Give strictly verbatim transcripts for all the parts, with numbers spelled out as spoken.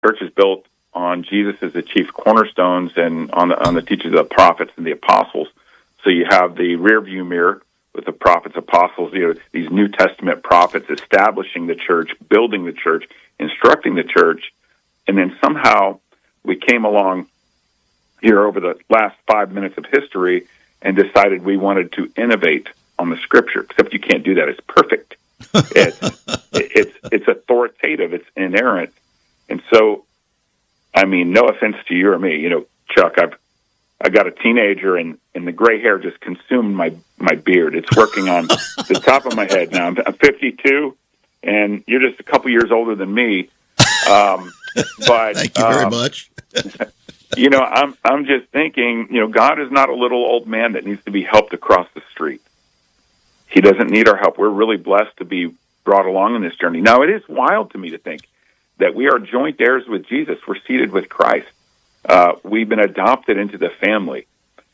church is built on Jesus as the chief cornerstones and on the, on the teachings of the prophets and the apostles. So you have the rear view mirror with the prophets, apostles, you know, these New Testament prophets establishing the church, building the church, instructing the church, and then somehow we came along here over the last five minutes of history and decided we wanted to innovate on the Scripture, except you can't do that. It's perfect. It's, it's, it's authoritative. It's inerrant. And so, I mean, no offense to you or me, you know, Chuck, I've I got a teenager, and, and the gray hair just consumed my, my beard. It's working on the top of my head now. I'm, I'm fifty-two, and you're just a couple years older than me. Um, but thank you very um, much. you know, I'm I'm just thinking, you know, God is not a little old man that needs to be helped across the street. He doesn't need our help. We're really blessed to be brought along in this journey. Now, it is wild to me to think that we are joint heirs with Jesus. We're seated with Christ. Uh, we've been adopted into the family.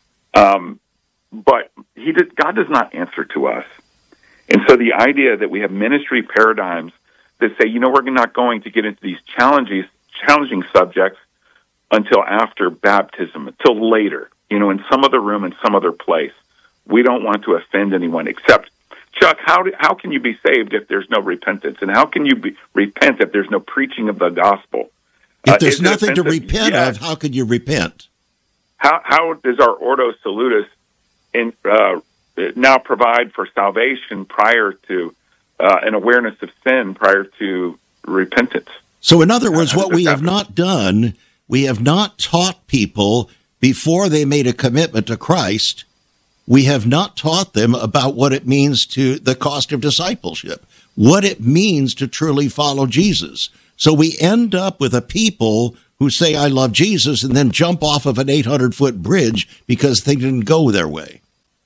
Um, but he did, God does not answer to us. And so the idea that we have ministry paradigms that say, you know, we're not going to get into these challenges, challenging subjects until after baptism, until later, you know, in some other room, in some other place. We don't want to offend anyone, except, Chuck, how do, how can you be saved if there's no repentance? And how can you be, repent if there's no preaching of the gospel? If there's uh, nothing to repent yes. of, how could you repent? How how does our Ordo Salutis in, uh, now provide for salvation prior to uh, an awareness of sin, prior to repentance? So in other words, what we have not done, we have not taught people before they made a commitment to Christ, we have not taught them about what it means to the cost of discipleship, what it means to truly follow Jesus. So we end up with a people who say, I love Jesus, and then jump off of an eight hundred foot bridge because they didn't go their way.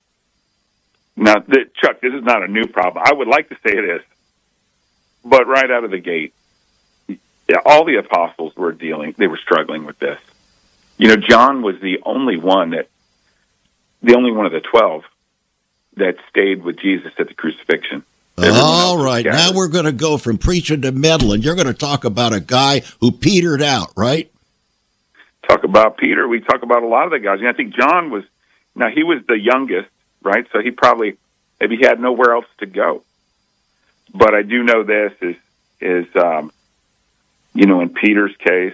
Now, the, Chuck, this is not a new problem. I would like to say it is. But right out of the gate, yeah, all the apostles were dealing, they were struggling with this. You know, John was the only one that, the only one of the twelve that stayed with Jesus at the crucifixion. All right, now we're going to go from preaching to meddling. You're going to talk about a guy who petered out, right? Talk about Peter. We talk about a lot of the guys. And I think John was, now he was the youngest, right? So he probably, maybe he had nowhere else to go. But I do know this is, is um, you know, in Peter's case,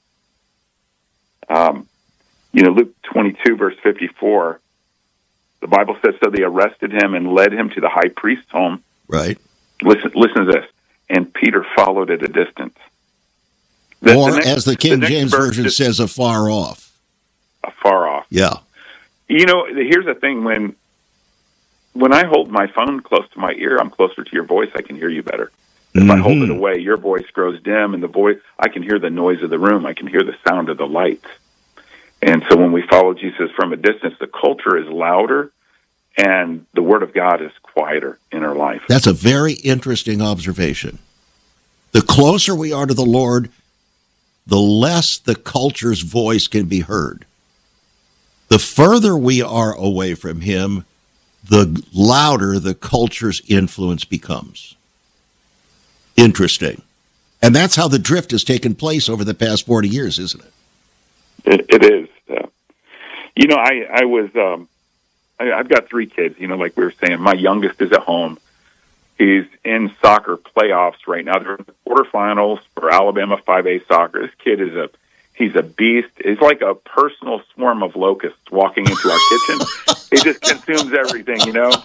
um, you know, Luke twenty-two, verse fifty-four, the Bible says, so they arrested him and led him to the high priest's home. Right. Listen, listen to this. And Peter followed at a distance. The, or, the next, as the King the James Version is, says, afar off. Afar off. Yeah. You know, here's the thing. When when I hold my phone close to my ear, I'm closer to your voice. I can hear you better. If mm-hmm. I hold it away, your voice grows dim, and the voice, I can hear the noise of the room. I can hear the sound of the lights. And so when we follow Jesus from a distance, the culture is louder, and the Word of God is quieter in our life. That's a very interesting observation. The closer we are to the Lord, the less the culture's voice can be heard. The further we are away from Him, the louder the culture's influence becomes. Interesting. And that's how the drift has taken place over the past forty years, isn't it? It, it is. Uh, you know, I, I was... Um, I've got three kids, you know, like we were saying. My youngest is at home. He's in soccer playoffs right now. They're in the quarterfinals for Alabama five A soccer. This kid is a, he's a beast. He's like a personal swarm of locusts walking into our kitchen. He just consumes everything, you know?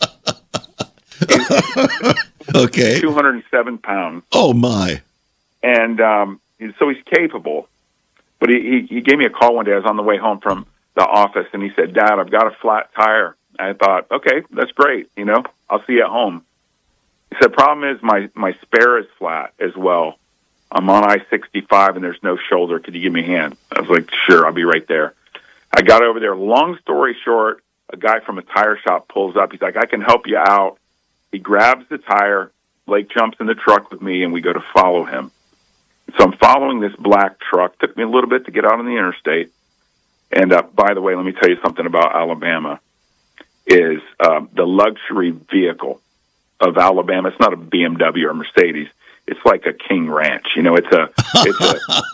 He's okay. two hundred seven pounds. Oh, my. And um, so he's capable. But he, he, he gave me a call one day. I was on the way home from the office, and he said, Dad, I've got a flat tire. I thought, okay, that's great. You know, I'll see you at home. He said, problem is my, my spare is flat as well. I'm on I sixty-five and there's no shoulder. Could you give me a hand? I was like, sure, I'll be right there. I got over there. Long story short, a guy from a tire shop pulls up. He's like, I can help you out. He grabs the tire. Blake jumps in the truck with me, and we go to follow him. So I'm following this black truck. Took me a little bit to get out on the interstate. And uh, by the way, let me tell you something about Alabama, is um, the luxury vehicle of Alabama. It's not a B M W or Mercedes. it's like a king ranch. You know, it's a it's a